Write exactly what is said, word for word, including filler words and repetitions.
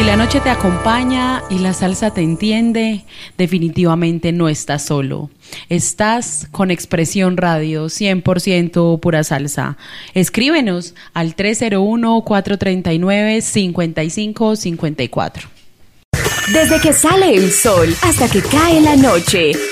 Si la noche te acompaña y la salsa te entiende, definitivamente no estás solo. Estás con Expresión Radio, cien por ciento pura salsa. Escríbenos al tres cero uno, cuatro tres nueve, cinco cinco cinco cuatro. Desde que sale el sol hasta que cae la noche,